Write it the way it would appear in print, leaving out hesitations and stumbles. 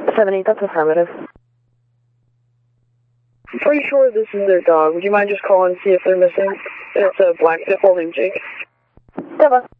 7-8, that's affirmative. I'm pretty sure this is their dog. Would you mind just calling and see if they're missing? It's a black pit bull named Jake. 7.